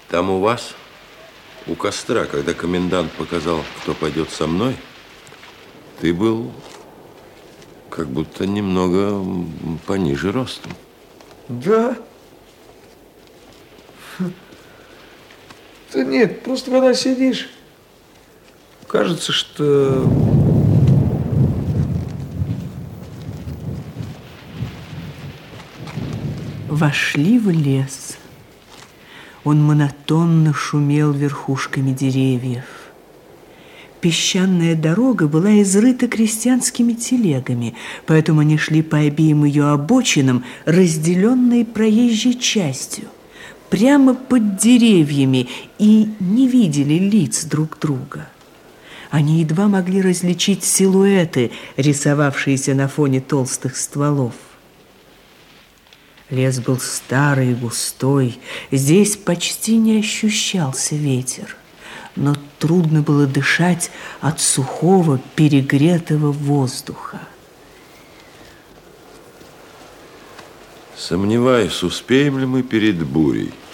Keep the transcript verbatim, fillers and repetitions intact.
Там у вас, у костра, когда комендант показал, кто пойдет со мной, ты был как будто немного пониже ростом. Да? Да нет, просто когда сидишь, кажется, что... Вошли в лес. Он монотонно шумел верхушками деревьев. Песчаная дорога была изрыта крестьянскими телегами, поэтому они шли по обеим ее обочинам, разделенной проезжей частью, прямо под деревьями, и не видели лиц друг друга. Они едва могли различить силуэты, рисовавшиеся на фоне толстых стволов. Лес был старый и густой, здесь почти не ощущался ветер, но трудно было дышать от сухого, перегретого воздуха. Сомневаюсь, успеем ли мы перед бурей.